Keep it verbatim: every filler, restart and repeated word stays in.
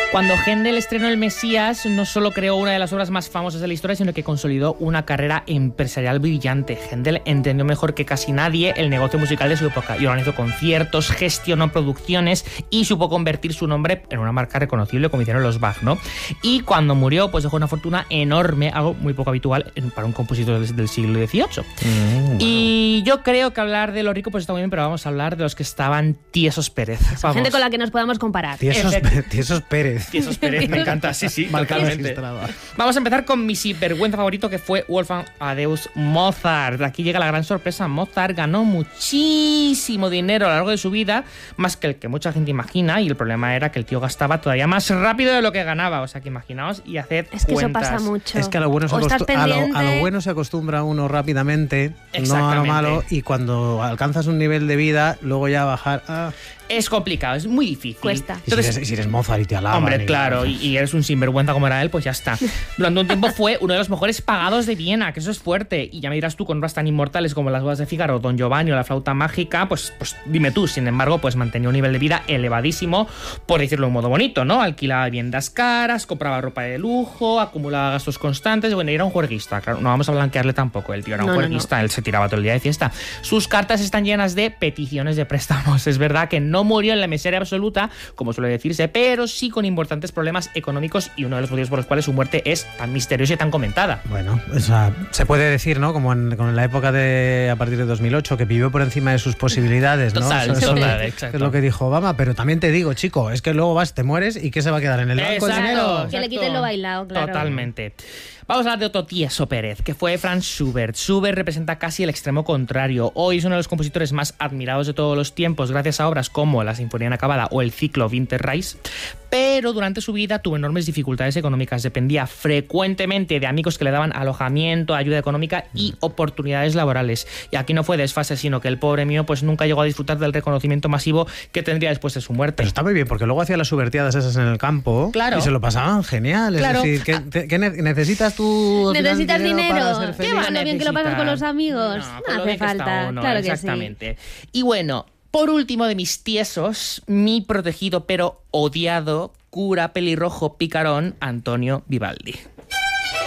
Cuando Händel estrenó El Mesías, no solo creó una de las obras más famosas de la historia, sino que consolidó una carrera empresarial brillante. Händel entendió mejor que casi nadie el negocio musical de su época y organizó conciertos, gestionó producciones y supo convertir su nombre en una marca reconocible, como hicieron los Bach, ¿no? Y cuando murió, pues dejó una fortuna enorme, algo muy poco habitual para un compositor del siglo dieciocho. Mm, wow. Y yo creo que hablar de lo rico pues está muy bien, pero vamos a hablar de los que estaban tiesos Pérez. Vamos. Gente con la que nos podamos comparar. Tiesos, tiesos Pérez. Tiesos Pérez, me encanta, sí, sí, totalmente. Vamos a empezar con mi sinvergüenza favorito, que fue Wolfgang Amadeus Mozart. Aquí llega la gran sorpresa. Mozart ganó muchísimo dinero a lo largo de su vida, más que el que mucha gente imagina, y el problema era que el tío gastaba todavía más rápido de lo que ganaba. O sea, que imaginaos y haced Es que cuentas. eso pasa mucho. Es que a lo, bueno se acostu- a, lo, a lo bueno se acostumbra uno rápidamente, no a lo malo, y cuando alcanzas un nivel de vida, luego ya bajar... Ah. Es complicado, es muy difícil. Cuesta. Entonces, y si, eres, si eres Mozart y te alaban. Hombre, y claro, y, y eres un sinvergüenza como era él, pues ya está. Durante un tiempo fue uno de los mejores pagados de Viena, que eso es fuerte. Y ya me dirás tú, con obras tan inmortales como Las bodas de Fígaro, Don Giovanni o La flauta mágica, pues, pues dime tú. Sin embargo, pues mantenía un nivel de vida elevadísimo, por decirlo de un modo bonito, ¿no? Alquilaba viviendas caras, compraba ropa de lujo, acumulaba gastos constantes. Bueno, y era un juerguista, claro, no vamos a blanquearle tampoco. El tío era un no, juerguista, no, no. Él se tiraba todo el día de fiesta. Sus cartas están llenas de peticiones de préstamos. Es verdad que no murió en la miseria absoluta, como suele decirse, pero sí con importantes problemas económicos, y uno de los motivos por los cuales su muerte es tan misteriosa y tan comentada. Bueno, o sea, se puede decir, ¿no? Como en, como en la época de a partir de dos mil ocho, que vivió por encima de sus posibilidades, ¿no? Total, eso, total, eso exacto. Es lo que dijo Obama, pero también te digo, chico, es que luego vas, te mueres y ¿qué se va a quedar en el banco? Exacto, dinero? exacto. Que le quiten lo bailado, claro. Totalmente. Vamos a hablar de otro tieso Pérez, que fue Franz Schubert. Schubert representa casi el extremo contrario. Hoy es uno de los compositores más admirados de todos los tiempos, gracias a obras como La Sinfonía Inacabada o el ciclo Winterreise, pero durante su vida tuvo enormes dificultades económicas. Dependía frecuentemente de amigos que le daban alojamiento, ayuda económica y oportunidades laborales. Y aquí no fue desfase, sino que el pobre mío pues nunca llegó a disfrutar del reconocimiento masivo que tendría después de su muerte. Pero está muy bien, porque luego hacía las subertiadas esas en el campo, claro, y se lo pasaban genial. Es claro. decir, ¿qué, te, qué necesitas tú? ¿Necesitas dinero? dinero para ser feliz? ¿Qué va? ¿Lo bien que lo pasas con los amigos? No, no hace falta. uno, claro exactamente. que sí. Y bueno, por último de mis tiesos, mi protegido pero odiado cura pelirrojo picarón, Antonio Vivaldi.